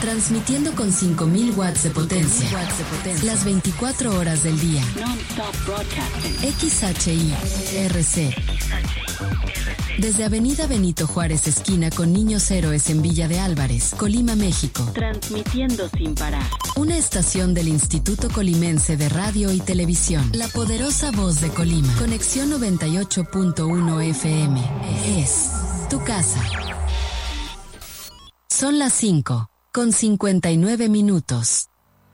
Transmitiendo con 5.000 watts de potencia. Las 24 horas del día. XHI-RC. Desde Avenida Benito Juárez, esquina con Niños Héroes en Villa de Álvarez, Colima, México. Transmitiendo sin parar. Una estación del Instituto Colimense de Radio y Televisión. La poderosa voz de Colima. Conexión 98.1 FM. Es tu casa. Son las 5:59 minutos.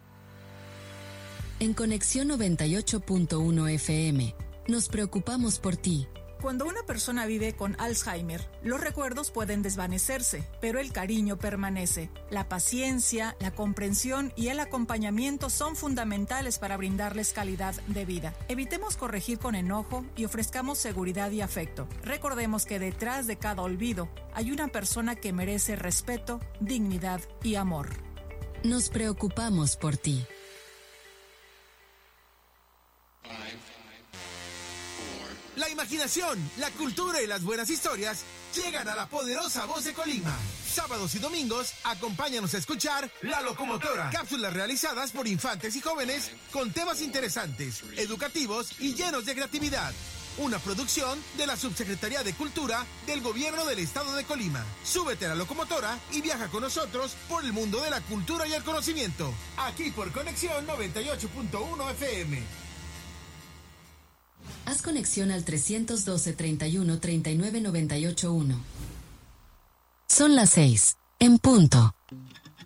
En Conexión 98.1 FM, nos preocupamos por ti. Cuando una persona vive con Alzheimer, los recuerdos pueden desvanecerse, pero el cariño permanece. La paciencia, la comprensión y el acompañamiento son fundamentales para brindarles calidad de vida. Evitemos corregir con enojo y ofrezcamos seguridad y afecto. Recordemos que detrás de cada olvido hay una persona que merece respeto, dignidad y amor. Nos preocupamos por ti. La imaginación, la cultura y las buenas historias llegan a la poderosa voz de Colima. Sábados y domingos, acompáñanos a escuchar La Locomotora. Cápsulas realizadas por infantes y jóvenes con temas interesantes, educativos y llenos de creatividad. Una producción de la Subsecretaría de Cultura del Gobierno del Estado de Colima. Súbete a La Locomotora y viaja con nosotros por el mundo de la cultura y el conocimiento. Aquí por Conexión 98.1 FM. Haz conexión al 312-31-39-98-1. Son las 6, en punto.